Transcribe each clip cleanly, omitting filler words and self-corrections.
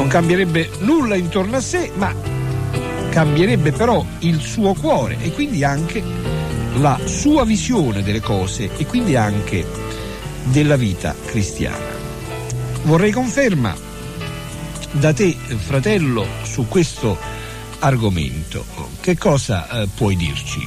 Non cambierebbe nulla intorno a sé, ma cambierebbe però il suo cuore e quindi anche la sua visione delle cose e quindi anche della vita cristiana. Vorrei conferma da te, fratello, su questo argomento. Che cosa puoi dirci?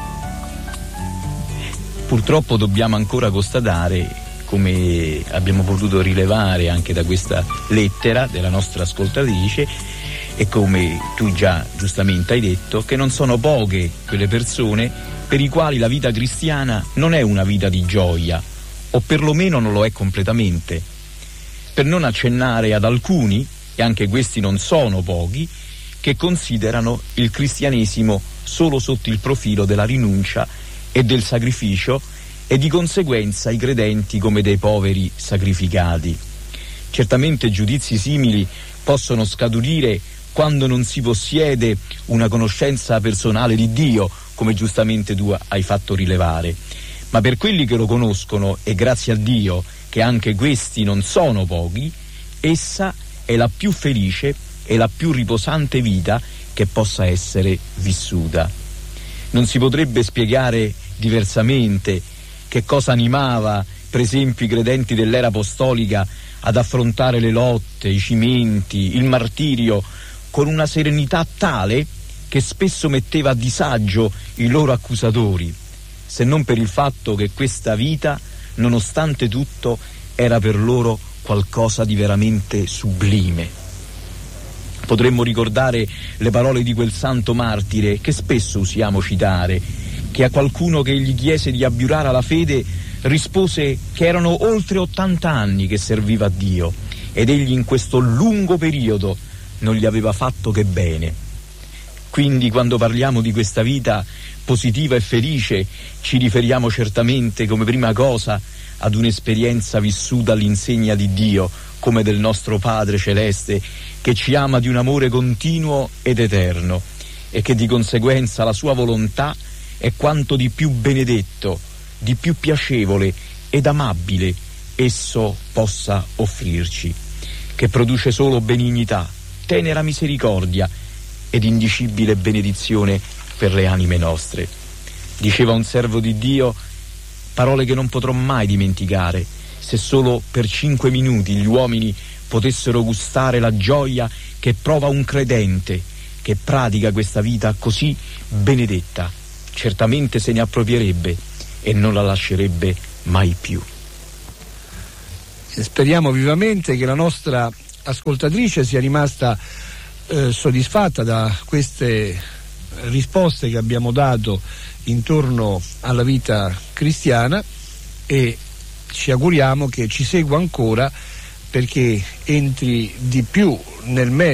Purtroppo dobbiamo ancora constatare, come abbiamo potuto rilevare anche da questa lettera della nostra ascoltatrice, e come tu già giustamente hai detto, che non sono poche quelle persone per i quali la vita cristiana non è una vita di gioia, o perlomeno non lo è completamente. Per non accennare ad alcuni, e anche questi non sono pochi, che considerano il cristianesimo solo sotto il profilo della rinuncia e del sacrificio, e di conseguenza i credenti come dei poveri sacrificati. Certamente giudizi simili possono scaturire quando non si possiede una conoscenza personale di Dio, come giustamente tu hai fatto rilevare, ma per quelli che lo conoscono, e grazie a Dio che anche questi non sono pochi, essa è la più felice e la più riposante vita che possa essere vissuta. Non si potrebbe spiegare diversamente che cosa animava, per esempio, i credenti dell'era apostolica ad affrontare le lotte, i cimenti, il martirio con una serenità tale che spesso metteva a disagio i loro accusatori, se non per il fatto che questa vita, nonostante tutto, era per loro qualcosa di veramente sublime. Potremmo ricordare le parole di quel santo martire che spesso usiamo citare, che a qualcuno che gli chiese di abiurare alla fede rispose che erano oltre 80 anni che serviva a Dio ed egli in questo lungo periodo non gli aveva fatto che bene. Quindi quando parliamo di questa vita positiva e felice ci riferiamo certamente come prima cosa ad un'esperienza vissuta all'insegna di Dio, come del nostro Padre Celeste, che ci ama di un amore continuo ed eterno e che di conseguenza la sua volontà è quanto di più benedetto, di più piacevole ed amabile esso possa offrirci, che produce solo benignità, tenera misericordia ed indicibile benedizione per le anime nostre. Diceva un servo di Dio parole che non potrò mai dimenticare: se solo per 5 minuti gli uomini potessero gustare la gioia che prova un credente che pratica questa vita così benedetta, certamente se ne approprierebbe e non la lascerebbe mai più. Speriamo vivamente che la nostra ascoltatrice sia rimasta soddisfatta da queste risposte che abbiamo dato intorno alla vita cristiana, e ci auguriamo che ci segua ancora perché entri di più nel merito